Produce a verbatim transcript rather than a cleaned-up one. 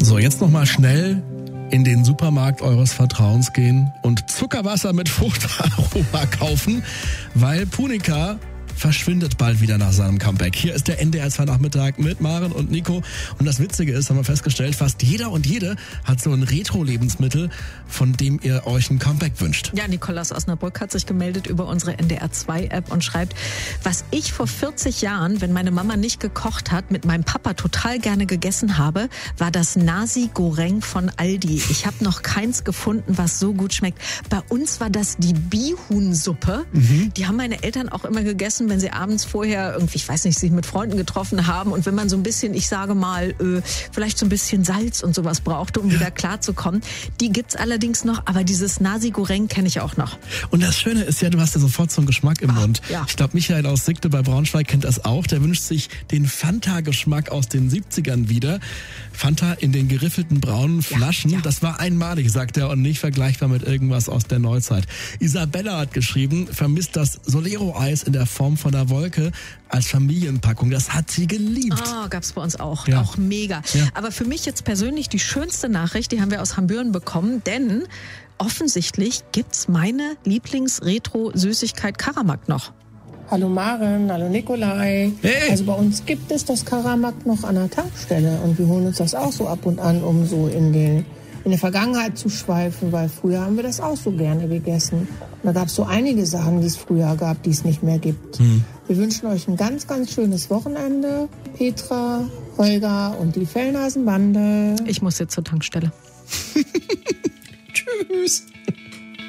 So, jetzt nochmal schnell in den Supermarkt eures Vertrauens gehen und Zuckerwasser mit Fruchtaroma kaufen, weil Punika verschwindet bald wieder nach seinem Comeback. Hier ist der N D R zwei Nachmittag mit Maren und Nico. Und das Witzige ist, haben wir festgestellt, fast jeder und jede hat so ein Retro-Lebensmittel, von dem ihr euch ein Comeback wünscht. Ja, Nicole aus Osnabrück hat sich gemeldet über unsere N D R zwei App und schreibt, was ich vor vierzig Jahren, wenn meine Mama nicht gekocht hat, mit meinem Papa total gerne gegessen habe, war das Nasi Goreng von Aldi. Ich habe noch keins gefunden, was so gut schmeckt. Bei uns war das die Bihunsuppe. Mhm. Die haben meine Eltern auch immer gegessen, wenn sie abends vorher irgendwie, ich weiß nicht, sich mit Freunden getroffen haben und wenn man so ein bisschen, ich sage mal, äh, vielleicht so ein bisschen Salz und sowas brauchte, um wieder klarzukommen. Die gibt's allerdings noch, aber dieses Nasi Goreng kenne ich auch noch. Und das Schöne ist ja, du hast ja sofort so einen Geschmack im Ach, Mund. Ja. Ich glaube, Michael aus Siegte bei Braunschweig kennt das auch. Der wünscht sich den Fanta-Geschmack aus den siebzigern wieder. Fanta in den geriffelten braunen Flaschen. Ja, ja. Das war einmalig, sagt er, und nicht vergleichbar mit irgendwas aus der Neuzeit. Isabella hat geschrieben, vermisst das Solero-Eis in der Form von der Wolke als Familienpackung. Das hat sie geliebt. Oh, gab's bei uns auch. Ja. Auch mega. Ja. Aber für mich jetzt persönlich die schönste Nachricht, die haben wir aus Hambüren bekommen, denn offensichtlich gibt's meine Lieblings-Retro-Süßigkeit Karamak noch. Hallo Maren, hallo Nikolai. Hey. Also bei uns gibt es das Karamak noch an der Tankstelle und wir holen uns das auch so ab und an, um so in den in der Vergangenheit zu schweifen, weil früher haben wir das auch so gerne gegessen. Und da gab es so einige Sachen, die es früher gab, die es nicht mehr gibt. Hm. Wir wünschen euch ein ganz, ganz schönes Wochenende. Petra, Holger und die Fellnasenbande. Ich muss jetzt zur Tankstelle. Tschüss.